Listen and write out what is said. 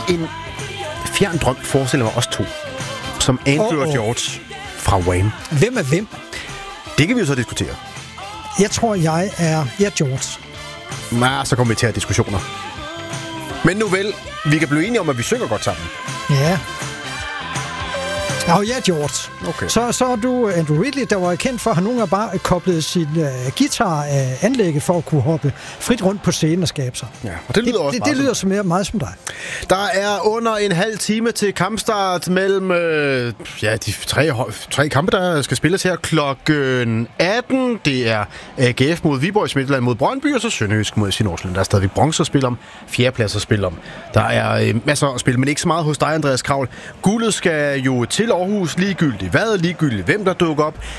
en fjern drøm forestiller mig os to, som Andrew og George fra Wham. Hvem er hvem? Det kan vi jo så diskutere. Jeg tror, jeg er George. Nej, så kommer vi til at have diskussioner. Men nu vel, vi kan blive enige om, at vi synger godt sammen. Ja. Og jeg er George. Okay. Så er du Andrew Ridgeley, der var kendt for, at han nogle gange bare koblet sin guitar af anlægget for at kunne hoppe frit rundt på scenen og skabe sig. Ja, og det lyder også det lyder som meget som dig. Der er under en halv time til kampstart mellem de tre kampe, der skal spilles her klokken 18. Det er AGF mod Viborg, Midtjylland mod Brøndby, og så Sønderjysk mod Nordsjælland. Der er stadigvæk bronze at spille om, fjerdeplads at spille om. Der er masser at spille, men ikke så meget hos dig, Andreas Kravl. Guldet skal jo til Aarhus ligegyldigt hvad, ligegyldigt hvem der dukker op.